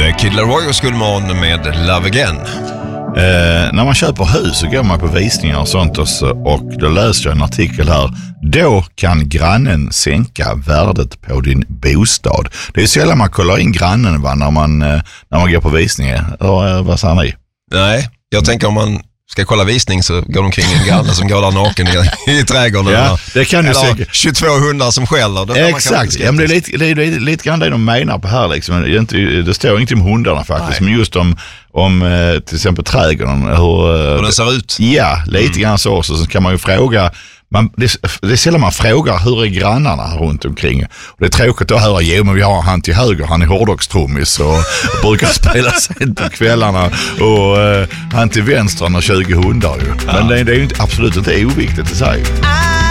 Det är Kid Laroi och Skullmån med Love Again. När man köper hus så går man på visningar och sånt och då läser jag en artikel här. Då kan grannen sänka värdet på din bostad. Det är sällan man kollar in grannen när man går på visningar. Vad säger ni? Nej, jag tänker om man ska kolla visning så går de kring en granne som går där naken i trädgården. Ja, det kan du säkert. 22 hundar som skäller. Exakt, ja, men det är lite grann det de menar på här. Liksom. Det står inte om hundarna faktiskt, men just om till exempel trädgården. Hur den ser ut. Ja, lite grann så kan man ju fråga. Det är sällan man frågar hur är grannarna runt omkring. Och det är tråkigt att höra, men vi har han till höger, han är hårdrockstrummis och brukar spela sent på kvällarna och han till vänster har 20 hundar ju. Men det är ju absolut inte oviktigt i sig.